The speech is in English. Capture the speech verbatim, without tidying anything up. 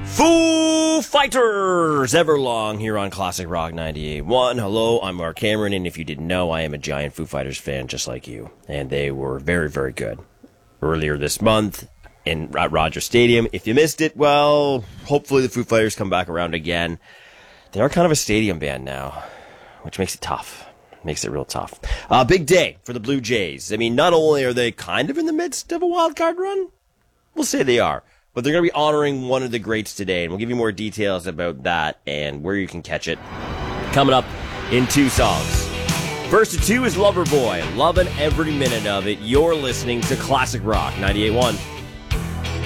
Foo Fighters, Everlong here on Classic Rock ninety-eight point one. Hello, I'm Mark Cameron, and if you didn't know, I am a giant Foo Fighters fan just like you. And they were very, very good earlier this month in at Rogers Stadium. If you missed it, well, hopefully the Foo Fighters come back around again. They are kind of a stadium band now, which makes it tough. Makes it real tough. Uh, big day for the Blue Jays. I mean, not only are they kind of in the midst of a wild card run, we'll say they are. But they're going to be honoring one of the greats today, and we'll give you more details about that and where you can catch it coming up in two songs. First of two is Loverboy. Loving every minute of it. You're listening to Classic Rock ninety-eight point one.